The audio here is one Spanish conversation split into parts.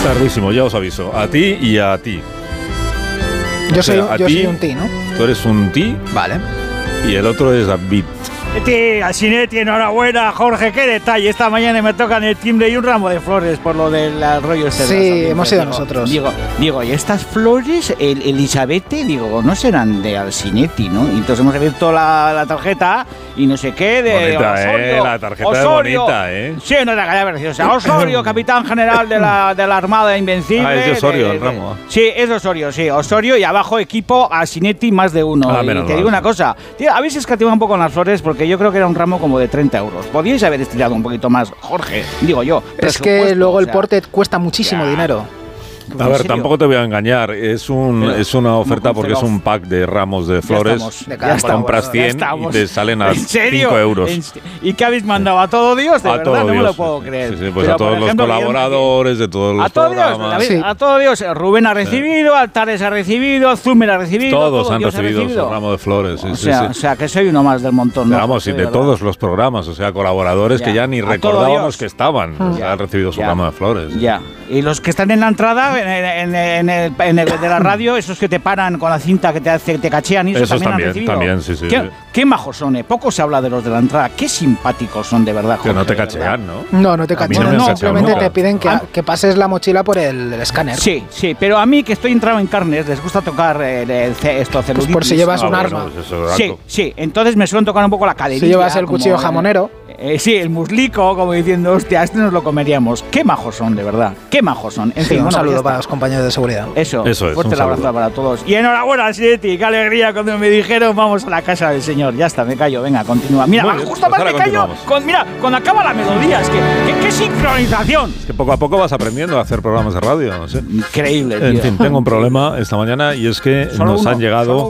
Tardísimo, ya os aviso. A ti y a ti. Yo soy un ti, ¿no? Tú eres un ti. Vale. Y el otro es David. Sinetti, enhorabuena, Jorge, qué detalle. Esta mañana me tocan el timbre y un ramo de flores por lo del rollo este. Sí, hemos sido nosotros. Digo, y estas flores, Elizabeth, no serán de Alcinetti, ¿no? Y entonces hemos abierto la tarjeta y no sé qué de bonita, Osorio. La tarjeta Osorio, es bonita, Sí, no te calles, preciosa. Osorio, capitán general de la Armada Invencible. Es de Osorio el ramo. Sí, es de Osorio, sí. Osorio y abajo equipo Alcinetti más de uno. Y te digo una cosa, tío, habéis escatimado un poco en las flores porque yo creo que era un ramo como de 30 euros. Podíais haber estirado un poquito más, Jorge, digo yo. Es que luego el porte cuesta muchísimo dinero. A ver, tampoco te voy a engañar. Es una oferta porque es un pack de ramos de flores. Compras 100 y te salen a 5 euros. ¿Y qué habéis mandado? ¿A todo Dios? De verdad, no me lo puedo creer. Sí, pues pero a todos los colaboradores de todos los programas. A todo Dios. Rubén ha recibido, Altares ha recibido, Zumer ha recibido. Todos han recibido su ramo de flores. O sea, que soy uno más del montón. Vamos, y de todos los programas. O sea, colaboradores que ya ni recordábamos que estaban. Han recibido su ramo de flores. Ya. Y los que están en la entrada, en el de la radio, esos que te paran con la cinta que te cachean, y esos también han recibido. También, sí. Qué majos son, Poco se habla de los de la entrada. Qué simpáticos son, de verdad, Jorge. Que no te cachean, ¿no? No te cachean. Simplemente te piden que pases la mochila por el escáner. Sí, pero a mí, que estoy entrado en carnes, les gusta tocar esto celulitis. Pues por si llevas un arma. Sí, entonces me suelen tocar un poco la caderilla. Si llevas el cuchillo jamonero. Sí, el muslico, como diciendo, hostia, este nos lo comeríamos. Qué majos son, de verdad. Qué majos son. En fin, un saludo para los compañeros de seguridad. Eso es. Fuerte el abrazo para todos. Y enhorabuena, Sinetti. Qué alegría cuando me dijeron, vamos a la casa del señor. Ya está, me callo. Venga, continúa. Mira, justo más me callo. Cuando acaba la melodía. Es que, ¿qué sincronización? Es que poco a poco vas aprendiendo a hacer programas de radio. No sé. Increíble, tío. En fin, tengo un problema esta mañana y es que nos han llegado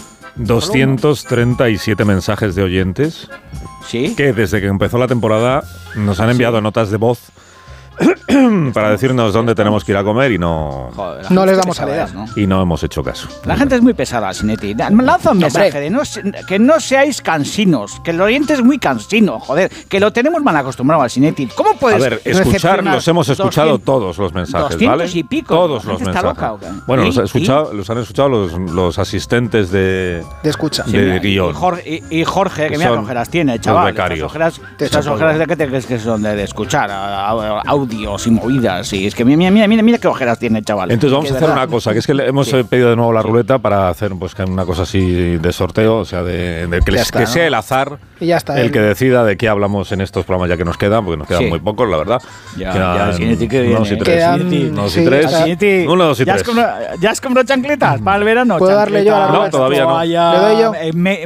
237 mensajes de oyentes. ¿Sí? Que desde que empezó la temporada nos han enviado notas de voz para decirnos dónde tenemos que ir a comer y no les damos salida, ¿no? Y no hemos hecho caso. La gente es muy pesada, Sinetti. Lanza un mensaje de que no seáis cansinos, que el oyente es muy cansino, joder, que lo tenemos mal acostumbrado al Sinetti. ¿Cómo puedes? A ver, los hemos escuchado todos los mensajes, 200 ¿vale? Y pico. Todos los mensajes. Loca, bueno, los han escuchado los asistentes de escucha. De guión. Y Jorge, que mira qué ojeras tiene, chaval. Los becarios. Estas ojeras de qué te crees que son de escuchar, audios y movidas, y es que mira qué ojeras tiene, chaval. Entonces vamos a hacer una cosa, que es que hemos pedido de nuevo la ruleta para hacer pues una cosa así de sorteo, o sea, que sea el azar y ya está, el que decida de qué hablamos en estos programas ya que nos quedan, porque nos quedan muy pocos, la verdad. Unos y tres. Uno, dos y tres. ¿Ya has comprado chancletas para el verano? ¿Puedo darle yo a la ruleta? No, todavía no. ¿Le doy yo?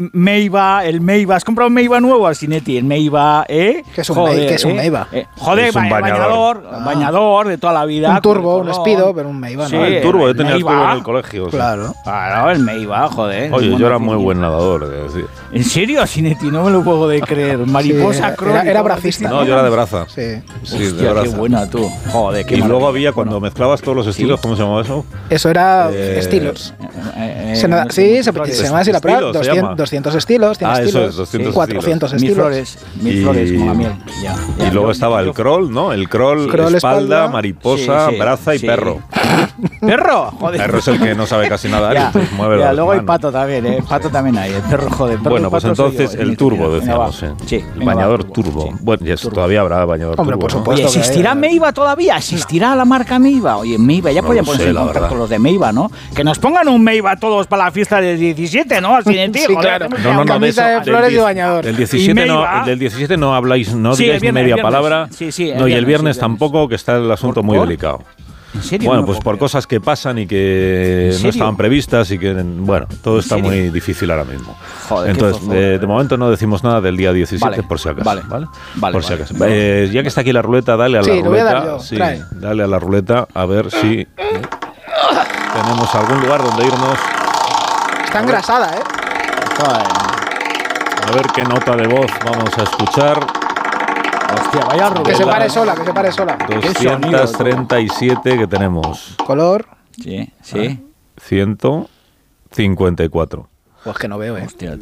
El Meiva. ¿Has comprado un Meiva nuevo al Sinetti? El Meiva, ¿Qué es un Meiva? Joder, es un bañador de toda la vida. Un turbo, un Speedo, pero un Meiva, sí, ¿no? El turbo, yo tenía el turbo en el colegio. Claro. Claro, el Meiva, joder. Oye, yo era muy buen nadador, de decir. ¿En serio, Sinetti? No me lo puedo de creer. Mariposa crónica. Era bracista. No, yo era de braza. Sí. Hostia, de braza. Qué buena tú. Joder, qué y luego había, cuando mezclabas todos los estilos, ¿cómo se llamaba eso? Eso era estilos. Se llama así la prueba. 200 estilos, 100 estilos. Eso es, 200 400 estilos. Mil flores como la miel. Y luego estaba el crawl, ¿no? El crawl, espalda, mariposa, braza y perro. ¿Perro? Joder. Perro es el que no sabe casi nadar y pues mueve las luego manos. hay pato también, pato también hay. El perro, joder. Bueno, pues entonces el turbo, decíamos. Sí. El bañador turbo. Bueno, y todavía habrá bañador turbo. Hombre, por supuesto. Oye, ¿existirá Meiva todavía? ¿Existirá la marca Meiva? Oye, Meiva, ya podían ponerse en contacto con los de Meiva, ¿no? Que nos pongan un Meiva todos para la fiesta del 17, ¿no? Así de ti, sí, claro. No, camisa de flores y bañador. Del 17 no habláis, no digáis ni media palabra. No, y el viernes tampoco, que está el asunto muy delicado. ¿En serio? Bueno, pues por cosas que pasan y que no estaban previstas y que, bueno, todo está muy difícil ahora mismo. Joder, entonces, de momento no decimos nada del día 17, por si acaso. Vale. Por si acaso. Ya que está aquí la ruleta, dale a la ruleta. Lo voy a dar yo. Dale a la ruleta a ver si tenemos algún lugar donde irnos. Está engrasada, A ver qué nota de voz vamos a escuchar. Hostia, vaya ruleta. Que se pare sola. 237 que tenemos. Color. Sí. 154. Pues que no veo, Hostia.